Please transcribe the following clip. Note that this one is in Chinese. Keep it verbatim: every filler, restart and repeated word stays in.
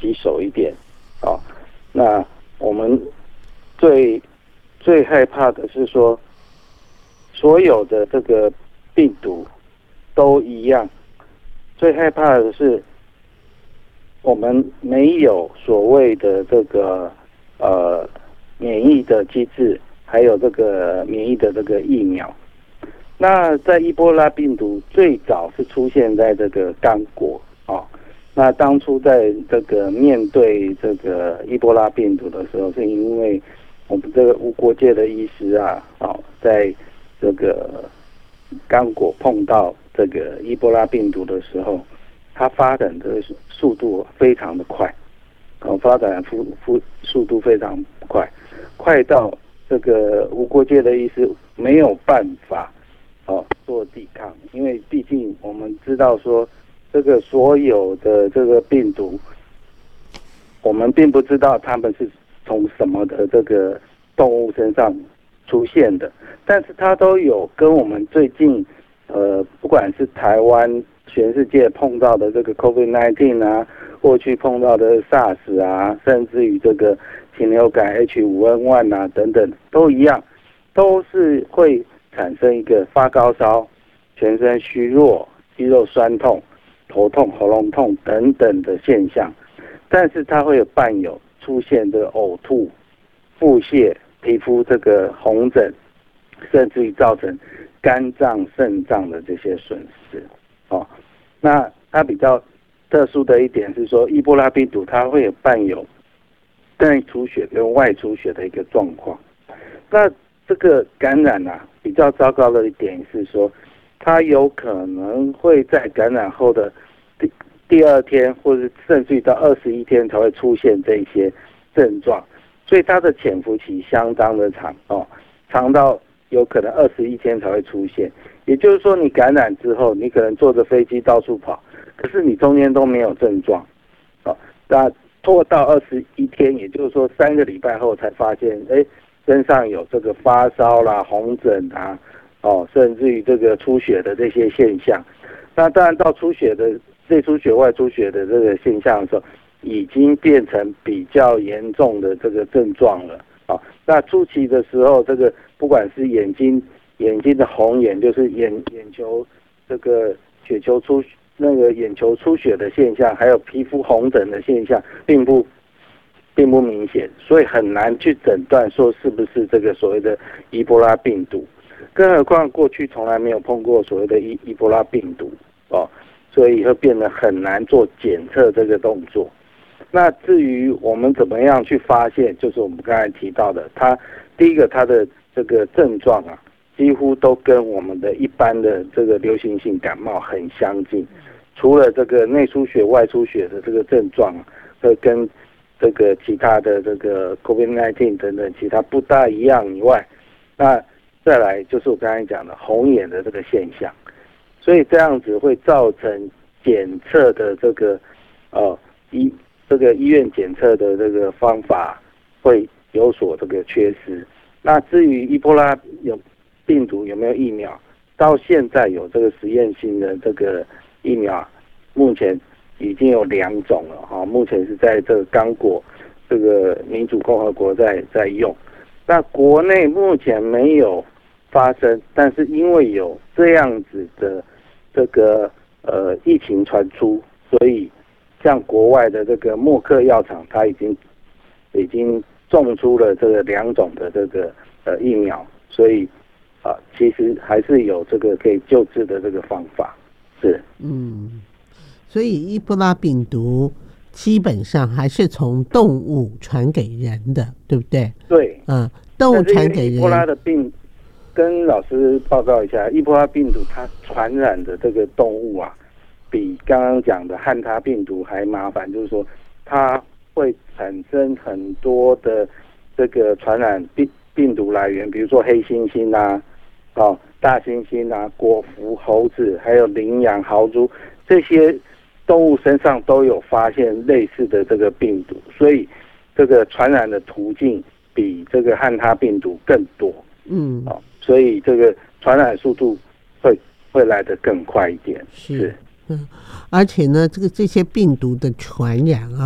棘手一点哦。那我们最最害怕的是说，所有的这个病毒都一样，最害怕的是我们没有所谓的这个呃免疫的机制，还有这个免疫的这个疫苗。那在伊波拉病毒最早是出现在这个刚果哦，那当初在这个面对这个伊波拉病毒的时候，是因为我们这个无国界的医师啊，哦，在这个刚果碰到这个伊波拉病毒的时候，它发展的速度非常的快，哦，发展速速速度非常快，快到这个无国界的医师没有办法哦做抵抗，因为毕竟我们知道说，这个所有的这个病毒，我们并不知道它们是从什么的这个动物身上出现的，但是它都有跟我们最近呃不管是台湾全世界碰到的这个 COVID 十九 啊，过去碰到的 SARS 啊，甚至于这个禽流感 H 五 N 一 啊等等都一样，都是会产生一个发高烧、全身虚弱、肌肉酸痛、头痛、喉咙痛等等的现象，但是它会有伴有出现这个呕吐、腹泻、皮肤这个红疹，甚至于造成肝脏、肾脏的这些损失。哦，那它比较特殊的一点是说，伊波拉病毒它会有伴有内出血跟外出血的一个状况。那这个感染啊，比较糟糕的一点是说，它有可能会在感染后的第第二天，或者甚至于到二十一天才会出现这些症状，所以它的潜伏期相当的长哦，长到有可能二十一天才会出现。也就是说，你感染之后，你可能坐着飞机到处跑，可是你中间都没有症状，哦，那拖到二十一天，也就是说三个礼拜后才发现，哎，身上有这个发烧啦、红疹啊，哦，甚至于这个出血的这些现象。那当然到出血的内出血、外出血的这个现象的时候，已经变成比较严重的这个症状了。哦，那初期的时候，这个不管是眼睛眼睛的红眼，就是眼眼球这个血球出那个眼球出血的现象，还有皮肤红疹的现象，并不并不明显，所以很难去诊断说是不是这个所谓的伊波拉病毒。更何况过去从来没有碰过所谓的伊伊波拉病毒哦，所以会变得很难做检测这个动作。那至于我们怎么样去发现，就是我们刚才提到的，它第一个它的这个症状啊，几乎都跟我们的一般的这个流行性感冒很相近，除了这个内出血、外出血的这个症状，会跟这个其他的这个 COVID 十九 等等其他不大一样以外，那再来就是我刚才讲的红眼的这个现象，所以这样子会造成检测的这个呃医这个医院检测的这个方法会有所这个缺失。那至于伊波拉有病毒有没有疫苗，到现在有这个实验性的这个疫苗，目前已经有两种了哈，目前是在这个刚果这个民主共和国在在用。那国内目前没有发生，但是因为有这样子的这个呃疫情传出，所以像国外的这个默克药厂，它已经已经种出了这个两种的这个呃疫苗，所以啊、呃，其实还是有这个可以救治的这个方法，是嗯，所以伊波拉病毒基本上还是从动物传给人的，对不对？ 对， 嗯，动物传给人。 伊波拉的病，跟老师报告一下，伊波拉病毒它传染的这个动物啊，比刚刚讲的汉他病毒还麻烦，就是说它会产生很多的这个传染病病毒来源，比如说黑猩猩啊、哦大猩猩啊、果蝠、猴子，还有羚羊、豪猪这些动物身上都有发现类似的这个病毒，所以这个传染的途径比这个汉他病毒更多。 嗯， 哦，所以这个传染速度会会来得更快一点。 是，嗯，而且呢，这个这些病毒的传染啊。